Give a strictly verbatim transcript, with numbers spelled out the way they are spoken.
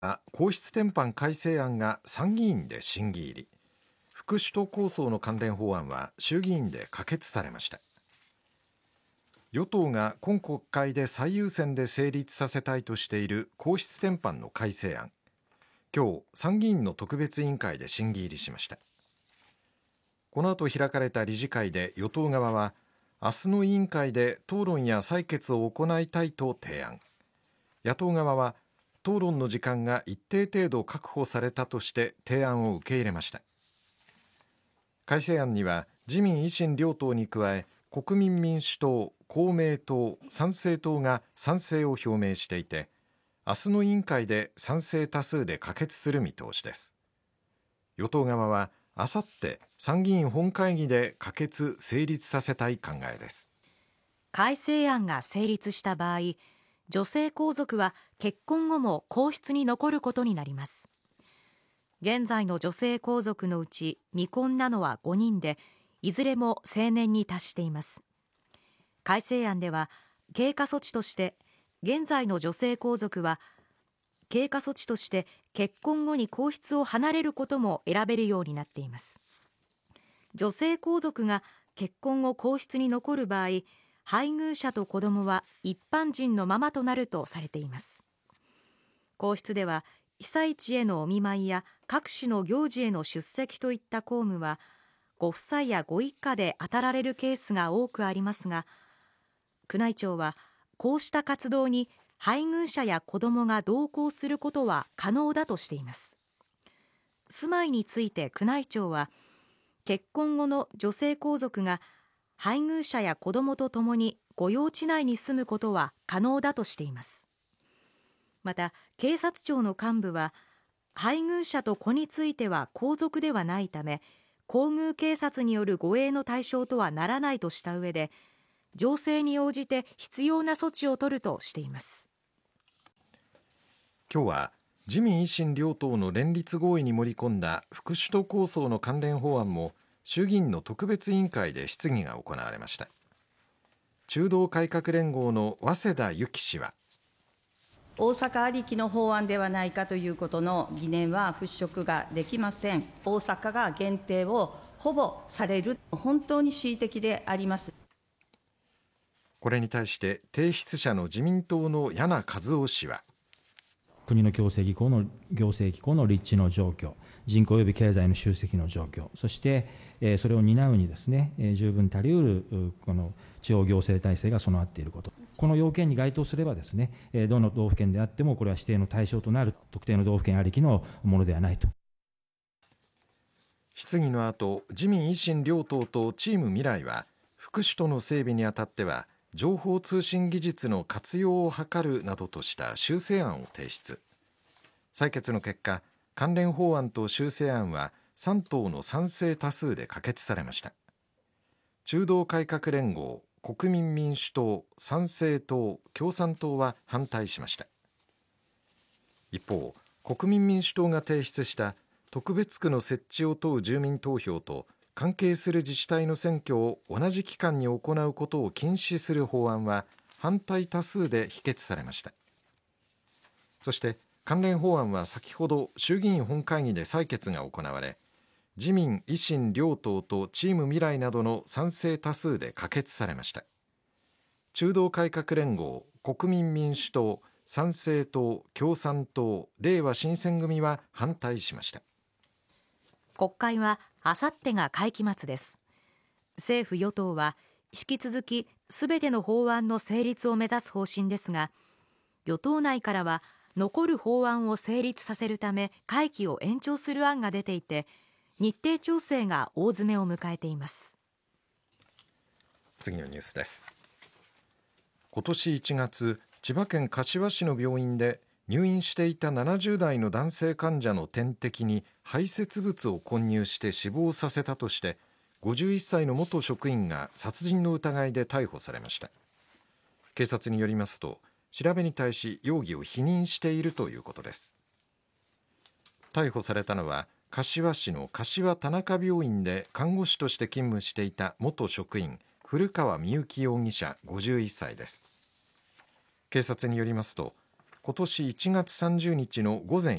あ皇室典範改正案が参議院で審議入り、副首都構想の関連法案は衆議院で可決されました。与党が今国会で最優先で成立させたいとしている皇室典範の改正案、今日参議院の特別委員会で審議入りしました。この後開かれた理事会で与党側は、明日の委員会で討論や採決を行いたいと提案、野党側は討論の時間が一定程度確保されたとして提案を受け入れました。改正案には自民維新両党に加え、国民民主党、公明党、参政党が賛成を表明していて、明日の委員会で賛成多数で可決する見通しです。与党側はあさって参議院本会議で可決・成立させたい考えです。 改正案が成立した場合、女性皇族は結婚後も皇室に残ることになります。現在の女性皇族のうち未婚なのはごにんで、いずれも成年に達しています。改正案では経過措置として、現在の女性皇族は経過措置として結婚後に皇室を離れることも選べるようになっています。女性皇族が結婚後皇室に残る場合、配偶者と子供は一般人のままとなるとされています。皇室では被災地へのお見舞いや各種の行事への出席といった公務は、ご夫妻やご一家で当たられるケースが多くありますが、宮内庁はこうした活動に配偶者や子供が同行することは可能だとしています。住まいについて宮内庁は、結婚後の女性皇族が配偶者や子供とともに御用地内に住むことは可能だとしています。また警察庁の幹部は、配偶者と子については皇族ではないため、皇宮警察による護衛の対象とはならないとした上で、情勢に応じて必要な措置を取るとしています。 今日は自民維新両党の連立合意に盛り込んだ副首都構想の関連法案も衆議院の特別委員会で質疑が行われました。中道改革連合の早稲田由紀氏は、 大阪ありきの法案ではないかということの疑念は払拭ができません。大阪が限定をほぼされる、本当に恣意的であります。 これに対して提出者の自民党の柳和夫氏は、 国の行政機構の行政機構の立地の状況、人口及び経済の集積の状況、そしてそれを担うにですね、十分足りうるこの地方行政体制が備わっていること、この要件に該当すればですね、どの道府県であってもこれは指定の対象となる、特定の道府県ありきのものではないと。 質疑の後、自民維新両党とチーム未来は、副首都の整備にあたっては情報通信技術の活用を図るなどとした修正案を提出。採決の結果、関連法案と修正案はさん党の賛成多数で可決されました。中道改革連合、国民民主党、参政党、共産党は反対しました。一方、国民民主党が提出した特別区の設置を問う住民投票と関係する自治体の選挙を同じ期間に行うことを禁止する法案は反対多数で否決されました。そして関連法案は先ほど衆議院本会議で採決が行われ、自民維新両党とチーム未来などの賛成多数で可決されました。中道改革連合、国民民主党、参政党、共産党、れいわ新選組は反対しました。 国会はあさってが会期末です。政府与党は引き続きすべての法案の成立を目指す方針ですが、与党内からは残る法案を成立させるため会期を延長する案が出ていて、日程調整が大詰めを迎えています。 次のニュースです。今年いちがつ、千葉県柏市の病院で入院していたななじゅう代の男性患者の点滴に排泄物を混入して死亡させたとして、ごじゅういっさいの元職員が殺人の疑いで逮捕されました。警察によりますと、調べに対し容疑を否認しているということです。逮捕されたのは柏市の柏田中病院で看護師として勤務していた元職員、古川美幸容疑者ごじゅういっさいです。警察によりますと、今年いちがつさんじゅうにちの午前